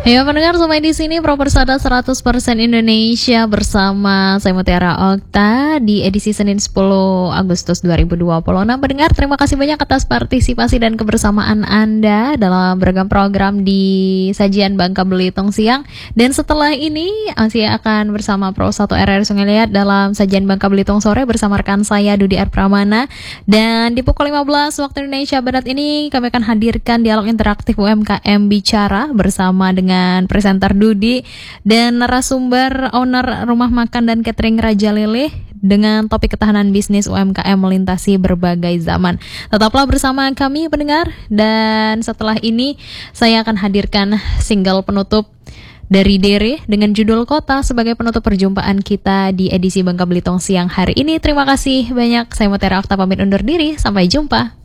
Ya pendengar, sampai di sini Pro Persada 100% Indonesia bersama saya Mutiara Okta di edisi Senin 10 Agustus 2026. Pendengar, terima kasih banyak atas partisipasi dan kebersamaan Anda dalam beragam program di sajian Bangka Belitung siang. Dan setelah ini saya akan bersama Pro 1 RR Sungai Liat dalam sajian Bangka Belitung sore bersama rekan saya Dudi R. Pramana. Dan di pukul 15 waktu Indonesia Barat ini kami akan hadirkan dialog interaktif UMKM Bicara bersama dengan presenter Dudi dan narasumber owner rumah makan dan catering Raja Lele dengan topik ketahanan bisnis UMKM melintasi berbagai zaman. Tetaplah bersama kami pendengar, dan setelah ini saya akan hadirkan single penutup dari Dere dengan judul Kota sebagai penutup perjumpaan kita di edisi Bangka Belitung siang hari ini. Terima kasih banyak. Saya Mutiara Okta pamit undur diri. Sampai jumpa.